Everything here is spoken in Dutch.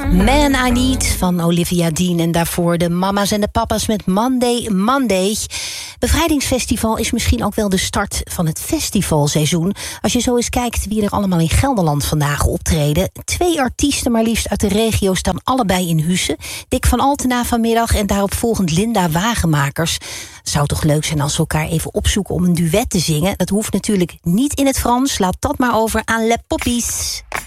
Man I Need van Olivia Dean. En daarvoor de mama's en de papa's met Monday Monday. Bevrijdingsfestival is misschien ook wel de start van het festivalseizoen. Als je zo eens kijkt wie er allemaal in Gelderland vandaag optreden. 2 artiesten maar liefst uit de regio staan allebei in Husse. Dick van Altena vanmiddag en daaropvolgend Linda Wagenmakers. Het zou toch leuk zijn als ze elkaar even opzoeken om een duet te zingen. Dat hoeft natuurlijk niet in het Frans. Laat dat maar over aan Le Poppies.